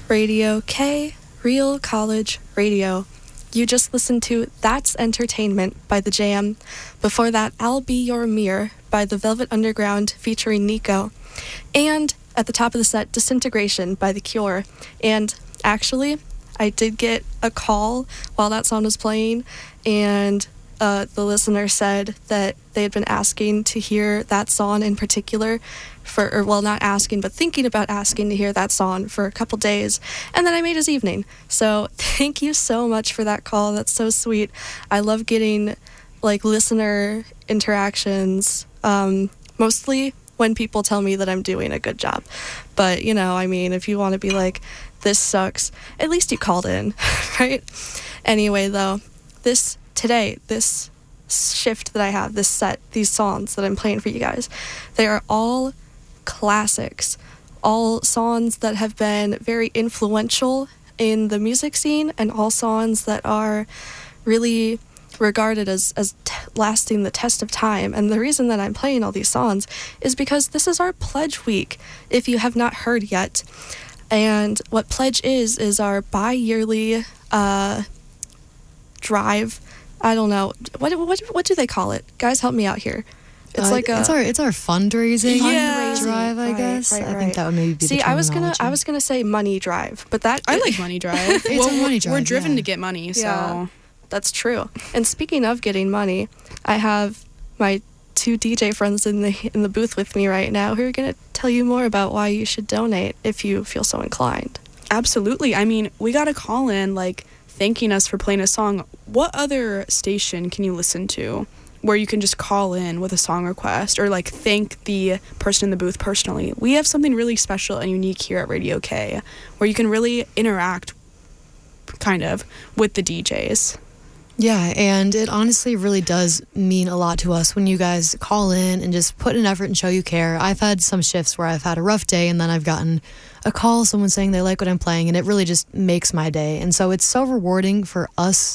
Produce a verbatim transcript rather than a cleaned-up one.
Radio K, Real College Radio. You just listened to That's Entertainment by The Jam. Before that, I'll Be Your Mirror by The Velvet Underground featuring Nico. And at the top of the set, Disintegration by The Cure. And actually, I did get a call while that song was playing, and uh, the listener said that they had been asking to hear that song in particular for, or well, not asking, but thinking about asking to hear that song for a couple days, and then I made his evening. So thank you so much for that call. That's so sweet. I love getting like listener interactions, um, mostly when people tell me that I'm doing a good job. But, you know, I mean, if you want to be like, this sucks, at least you called in, right? Anyway, though, this today, this shift that I have, this set, these songs that I'm playing for you guys, they are all classics, all songs that have been very influential in the music scene, and all songs that are really regarded as, as t- lasting the test of time. And the reason that I'm playing all these songs is because this is our Pledge Week, if you have not heard yet. And what Pledge is, is our bi-yearly uh, drive. I don't know. What, what what do they call it? Guys, help me out here. It's uh, like a... It's our, it's our fundraising yeah. drive, I right, guess. Right, right. I think that would maybe be See, the I was gonna terminology. I was gonna say money drive, but that... I like money drive. It's well, a money drive, we're driven yeah. to get money, so... Yeah. That's true. And speaking of getting money, I have my two D J friends in the in the booth with me right now who are going to tell you more about why you should donate if you feel so inclined. Absolutely. I mean, we got a call in, like, thanking us for playing a song. What other station can you listen to where you can just call in with a song request or, like, thank the person in the booth personally? We have something really special and unique here at Radio K where you can really interact, kind of, with the D Js. Yeah, and it honestly really does mean a lot to us when you guys call in and just put an effort and show you care. I've had some shifts where I've had a rough day and then I've gotten a call, someone saying they like what I'm playing, and it really just makes my day. And so it's so rewarding for us